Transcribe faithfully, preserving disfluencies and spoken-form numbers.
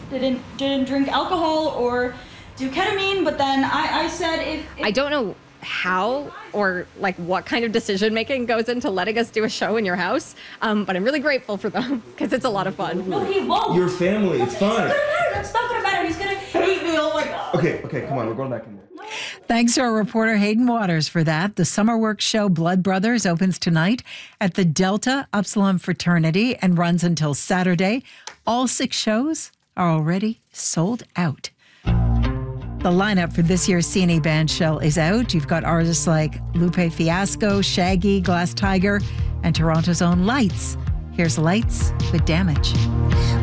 didn't didn't drink alcohol or do ketamine. But then I, I said if, if I don't know how or like what kind of decision making goes into letting us do a show in your house, um, but I'm really grateful for them because it's a lot of fun. No, he won't. Your family, it's fine. It's gonna matter. That's not gonna matter. He's gonna hate me. Oh my god. Okay, okay, come on, we're going back in there. Thanks to our reporter Hayden Waters for that. The summer work show Blood Brothers opens tonight at the Delta Upsilon Fraternity and runs until Saturday. All six shows are already sold out. The lineup for this year's C and E Band Shell is out. You've got artists like Lupe Fiasco, Shaggy, Glass Tiger, and Toronto's own Lights. Here's Lights with Damage.